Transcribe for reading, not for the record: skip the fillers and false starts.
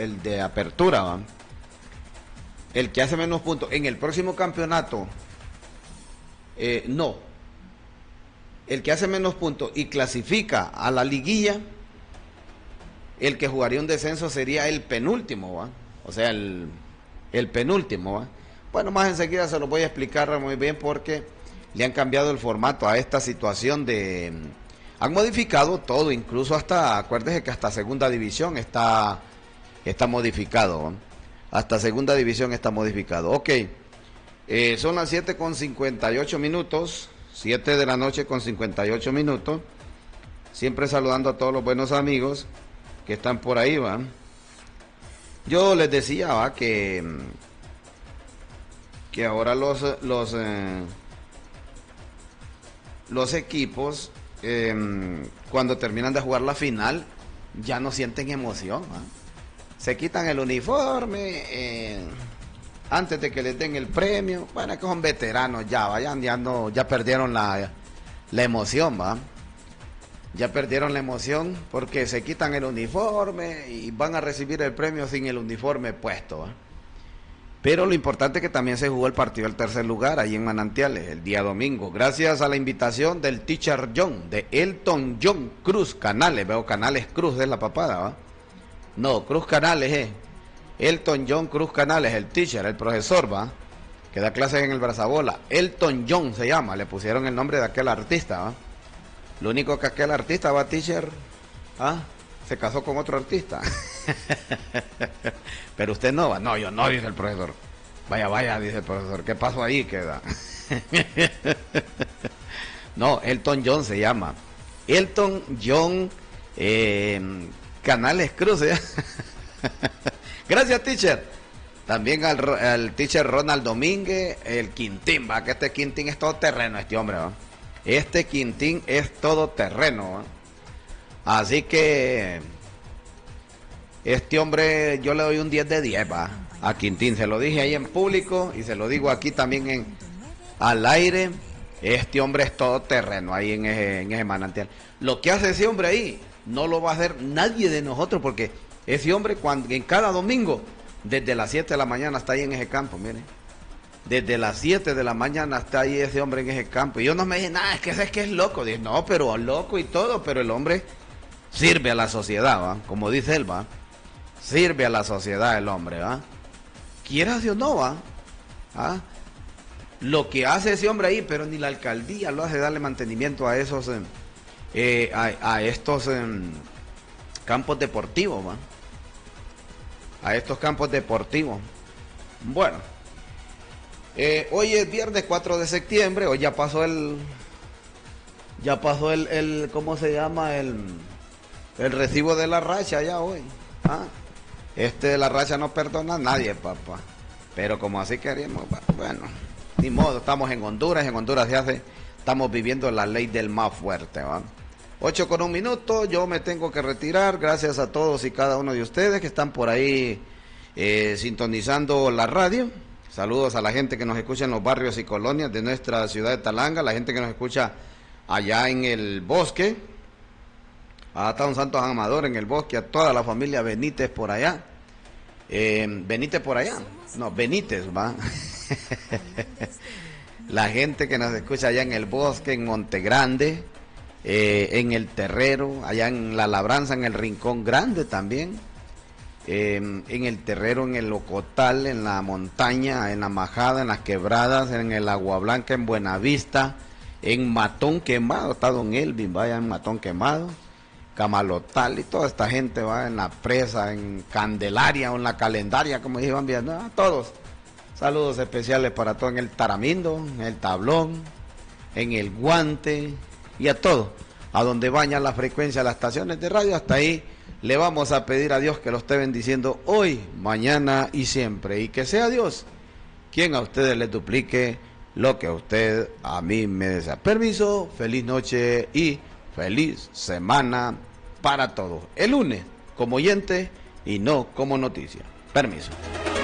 el de apertura, ¿va? El que hace menos puntos en el próximo campeonato, no. El que hace menos puntos y clasifica a la liguilla, el que jugaría un descenso sería el penúltimo, ¿va? O sea, el penúltimo, ¿va? Bueno, más enseguida se lo voy a explicar muy bien porque le han cambiado el formato a esta situación de... Han modificado todo, incluso hasta, acuérdese que hasta segunda división está modificado, ¿va? Hasta segunda división está modificado. Ok, son las 7:58 minutos, 7 de la noche con 58 minutos. Siempre saludando a todos los buenos amigos que están por ahí, ¿va? Yo les decía, ¿va? Que ahora los equipos, cuando terminan de jugar la final, ya no sienten emoción, ¿va? Se quitan el uniforme antes de que les den el premio. Bueno, es que son veteranos ya, ya perdieron la emoción, ¿va? Ya perdieron la emoción porque se quitan el uniforme y van a recibir el premio sin el uniforme puesto, ¿va? Pero lo importante es que también se jugó el partido del tercer lugar ahí en Manantiales el día domingo, gracias a la invitación del teacher John, de Elton John Cruz Canales. Veo Canales Cruz de la papada, ¿va? No, Cruz Canales, Elton John Cruz Canales, el teacher, el profesor, ¿va? Que da clases en el Brazabola. Elton John se llama, le pusieron el nombre de aquel artista, ¿va? Lo único que aquel artista, va, teacher, ¿ah? Se casó con otro artista. Pero usted no va. No, yo no, dice el profesor. Vaya, dice el profesor. ¿Qué pasó ahí? Queda. No, Elton John se llama. Elton John Canales Cruz, ¿eh? Gracias, teacher. También al teacher Ronald Domínguez, el Quintín, va, que este Quintín es todo terreno, este hombre, va. Este Quintín es todo terreno, ¿va? Así que este hombre yo le doy un 10 de 10, va, a Quintín. Se lo dije ahí en público y se lo digo aquí también al aire. Este hombre es todo terreno ahí en ese manantial. Lo que hace ese hombre ahí no lo va a hacer nadie de nosotros, porque ese hombre en cada domingo desde las 7 de la mañana está ahí en ese campo, miren. Desde las 7 de la mañana está ahí ese hombre en ese campo. Y yo no me dije, nada, es que es loco. Dije, no, pero loco y todo, pero el hombre sirve a la sociedad, ¿va? Como dice él, ¿va? Sirve a la sociedad el hombre, ¿va? Quieras o no, ¿va? ¿Ah? Lo que hace ese hombre ahí, pero ni la alcaldía lo hace darle mantenimiento a esos, a estos campos deportivos, ¿va? A estos campos deportivos. Bueno. Hoy es viernes 4 de septiembre, hoy ya pasó el ¿cómo se llama? El recibo de la racha ya hoy. ¿Ah? La racha no perdona a nadie, papá. Pero como así queremos, bueno, ni modo, estamos en Honduras estamos viviendo la ley del más fuerte, ¿va? 8:01, yo me tengo que retirar, gracias a todos y cada uno de ustedes que están por ahí sintonizando la radio. Saludos a la gente que nos escucha en los barrios y colonias de nuestra ciudad de Talanga, la gente que nos escucha allá en el bosque, hasta un Santo Amador en el bosque, a toda la familia Benítez por allá. Benítez por allá, no, Benítez, va. La gente que nos escucha allá en el bosque, en Montegrande, en el Terrero, allá en La Labranza, en el Rincón Grande también. En el Terrero, en el Ocotal, en la montaña, en la Majada, en las Quebradas, en el Agua Blanca, en Buenavista, en Matón Quemado, está don Elvin, vaya, en Matón Quemado, Camalotal y toda esta gente va en la Presa, en Candelaria o en la Calendaria, como iban viendo, a todos. Saludos especiales para todos en el Taramindo, en el Tablón, en el Guante y a todos, a donde baña la frecuencia de las estaciones de radio, hasta ahí. Le vamos a pedir a Dios que lo esté bendiciendo hoy, mañana y siempre. Y que sea Dios quien a ustedes les duplique lo que a usted a mí me desea. Permiso, feliz noche y feliz semana para todos. El lunes como oyente y no como noticia. Permiso.